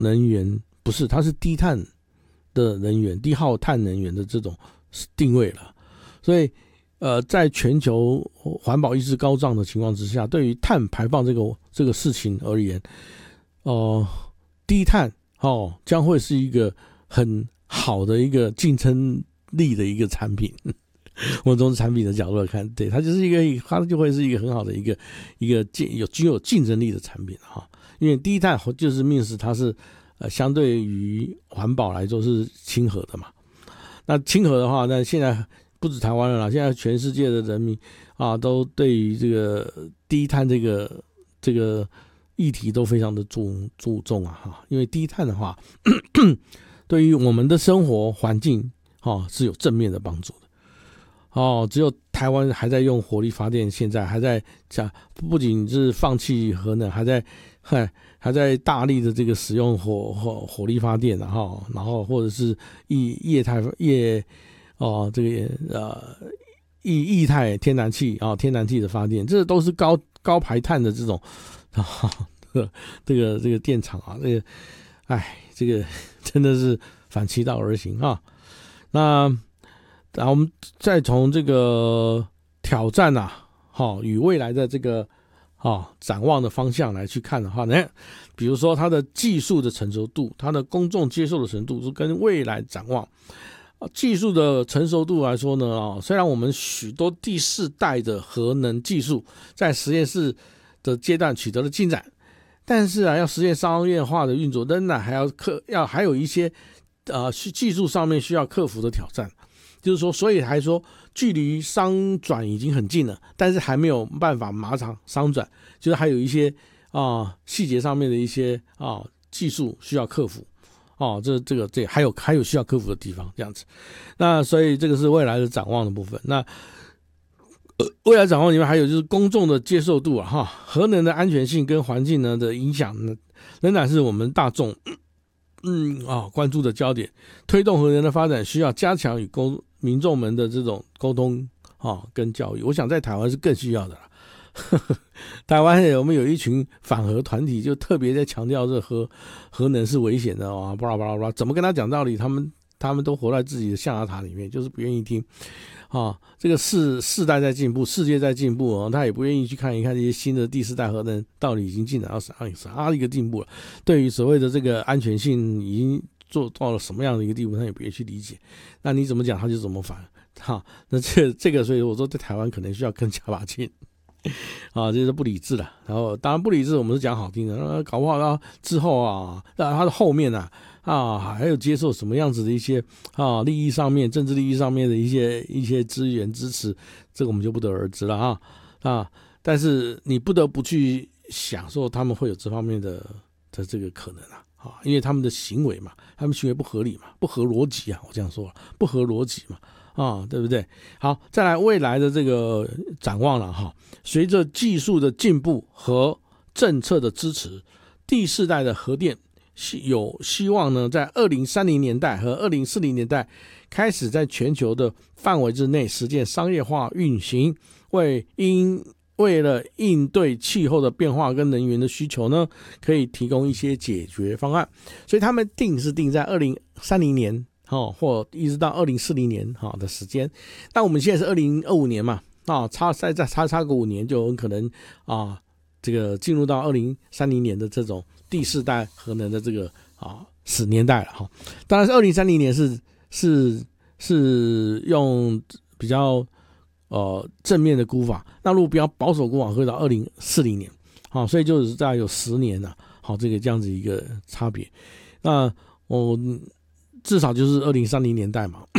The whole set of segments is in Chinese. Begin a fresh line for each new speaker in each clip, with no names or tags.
能源，不是，它是低碳的能源，低耗碳能源的这种定位了。所以在全球环保意识高涨的情况之下，对于碳排放这个事情而言，低碳将会是一个很好的一个竞争力的一个产品。我从产品的角度来看，对，它就会是一个很好的一个具有竞争力的产品哈。因为低碳就是means它是相对于环保来说是亲和的嘛。那亲和的话，那现在不止台湾了啦，现在全世界的人民都对于这个低碳这个议题都非常的注重哈。因为低碳的话，对于我们的生活环境是有正面的帮助的。只有台湾还在用火力发电，现在还在不仅是放弃核能，还在大力的这个使用火力发电，然后或者是液态天然气的发电，这都是高排碳的这种这个电厂这个真的是反其道而行啊。那我们再从这个挑战与未来的这个展望的方向来去看的话呢，比如说它的技术的成熟度，它的公众接受的程度，是跟未来展望。技术的成熟度来说呢，虽然我们许多第四代的核能技术在实验室的阶段取得了进展，但是要实现商业化的运作，仍然还有一些技术上面需要克服的挑战。就是说，所以还说距离商转已经很近了，但是还没有办法马上商转，就是还有一些细节上面的一些技术需要克服这还有需要克服的地方，这样子。那所以这个是未来的展望的部分。那未来展望里面还有就是公众的接受度核能的安全性跟环境呢的影响呢，仍然是我们大众关注的焦点。推动核能的发展需要加强与民众们的这种沟通跟教育，我想在台湾是更需要的啦。台湾我们有一群反核团体，就特别在强调这核能是危险的巴拉巴拉巴拉，怎么跟他讲道理，他们都活在自己的象牙塔里面，就是不愿意听这个世代在进步，世界在进步他也不愿意去看一看这些新的第四代核能到底已经进展到啥一个进步了。对于所谓的这个安全性已经做到了什么样的一个地步，他也不愿意去理解。那你怎么讲他就怎么反那这个所以我说在台湾可能需要更加把劲这是不理智的。然后当然不理智我们是讲好听的，搞不好之后他的后面还有接受什么样子的一些利益上面政治利益上面的一些资源支持，这个我们就不得而知了但是你不得不去想说他们会有这方面的这个可能因为他们的行为嘛，他们行为不合理嘛，不合逻辑我这样说了，不合逻辑嘛对不对？好，再来未来的这个展望了随着技术的进步和政策的支持，第四代的核电有希望呢，在2030年代和2040年代开始在全球的范围之内实现商业化运行，为了应对气候的变化跟能源的需求呢，可以提供一些解决方案。所以他们定在2030年或一直到2040年的时间。那我们现在是2025年嘛差个5年就很可能这个进入到2030年的这种第四代核能的这个10年代了当然是2030年是用比较正面的估法，那如果比较保守估法会到2040年所以就是大概有10年了这样子一个差别。那我至少就是2030年代嘛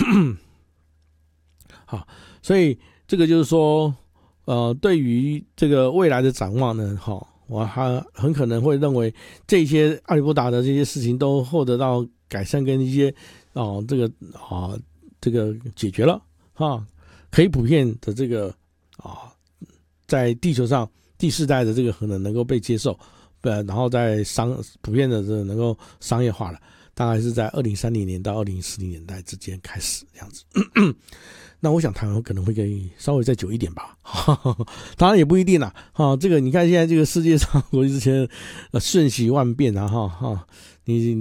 好，所以这个就是说对于这个未来的展望呢我还很可能会认为这些阿里不达的这些事情都获得到改善跟一些这个解决了可以普遍的这个在地球上第四代的这个核能能够被接受，然后在普遍的能够商业化了。 大概是在2030年到2040年代之间开始这样子。那我想台湾可能会稍微再久一点吧，当然也不一定啦。这个你看现在这个世界上国际之间瞬息万变啊，你